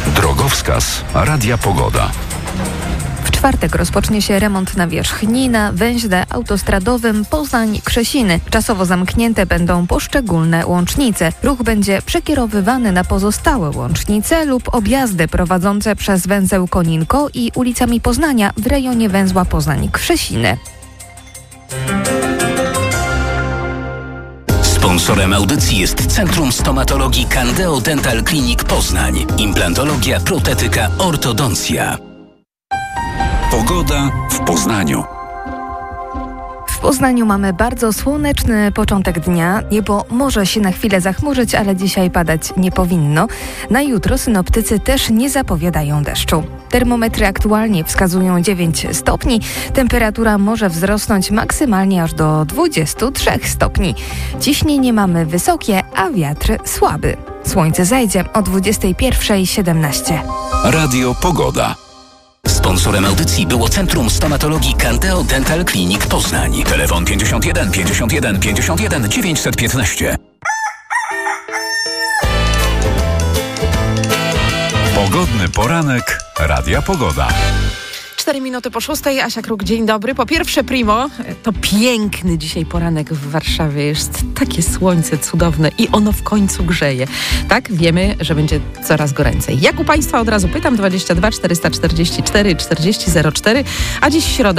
Drogowskaz Radia Pogoda. W czwartek rozpocznie się remont nawierzchni na węźle autostradowym Poznań-Krzesiny. Czasowo zamknięte będą poszczególne łącznice. Ruch będzie przekierowywany na pozostałe łącznice lub objazdy prowadzące przez węzeł Koninko i ulicami Poznania w rejonie węzła Poznań-Krzesiny. Sponsorem audycji jest Centrum Stomatologii Candeo Dental Clinic Poznań. Implantologia, protetyka, ortodoncja. Pogoda w Poznaniu. W Poznaniu mamy bardzo słoneczny początek dnia. Niebo może się na chwilę zachmurzyć, ale dzisiaj padać nie powinno. Na jutro synoptycy też nie zapowiadają deszczu. Termometry aktualnie wskazują 9 stopni. Temperatura może wzrosnąć maksymalnie aż do 23 stopni. Ciśnienie mamy wysokie, a wiatr słaby. Słońce zajdzie o 21:17. Radio Pogoda. Sponsorem audycji było Centrum Stomatologii Candeo Dental Clinic Poznań. Telefon 51 51 51 915. Pogodny poranek Radia Pogoda. 4 minuty po 6. Asia Kruk, dzień dobry. Po pierwsze, primo, to piękny dzisiaj poranek w Warszawie. Jest takie słońce cudowne i ono w końcu grzeje. Tak, wiemy, że będzie coraz goręcej. Jak u Państwa, od razu pytam, 22 444 40 04, a dziś środa.